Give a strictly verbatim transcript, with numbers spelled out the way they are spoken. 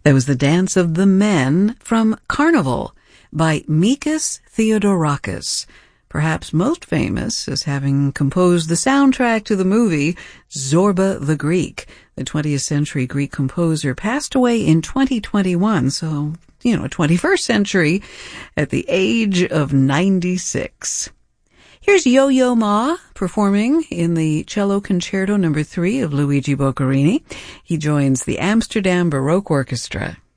That was the Dance of the Men from Carnival by Mikis Theodorakis, perhaps most famous as having composed the soundtrack to the movie Zorba the Greek. The twentieth century Greek composer passed away in twenty twenty-one, so, you know, twenty-first century, at the age of ninety-six. Here's Yo-Yo Ma performing in the Cello Concerto number three of Luigi Boccherini. He joins the Amsterdam Baroque Orchestra.